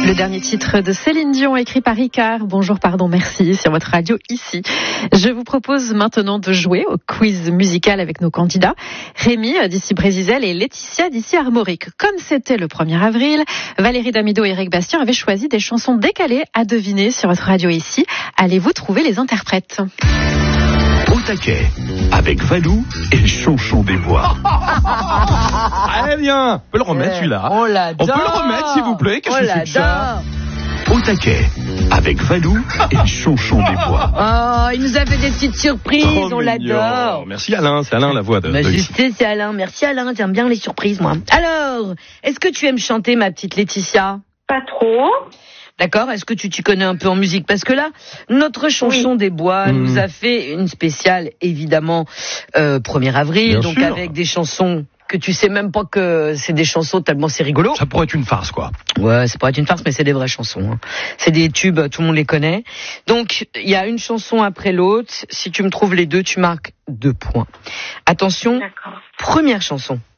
Le dernier titre de Céline Dion, écrit par Ricard. Bonjour, pardon, merci, sur votre radio ici. Je vous propose maintenant de jouer au quiz musical avec nos candidats. Rémi, d'ici Brézizel, et Laetitia, d'ici Armorique. Comme c'était le 1er avril, Valérie Damido et Eric Bastien avaient choisi des chansons décalées à deviner sur votre radio ici. Allez-vous trouver les interprètes? Au taquet, avec Valou et Chonchon des Bois. Très bien. On peut le remettre celui-là. On l'adore. On peut le remettre s'il vous plaît. Qu'est-ce que c'est que ça? Au taquet, avec Valou et Chonchon des Bois. Oh, il nous a fait des petites surprises, Trop on mignon. l'adore. Merci Alain, c'est Alain la voix de Majesté, c'est Alain. Merci Alain, j'aime bien les surprises moi. Alors, est-ce que tu aimes chanter ma petite Laetitia? Pas trop. D'accord, est-ce que tu t'y connais un peu en musique? Parce que là, notre Chonchon des Bois nous a fait une spéciale, évidemment, 1er avril, Bien donc sûr. avec des chansons que tu sais même pas que c'est des chansons tellement c'est rigolo. Ça pourrait être une farce quoi. Ouais, ça pourrait être une farce, mais c'est des vraies chansons. Hein. C'est des tubes, tout le monde les connaît. Donc, il y a une chanson après l'autre. Si tu me trouves les deux, tu marques 2 points. Attention, D'accord. première chanson.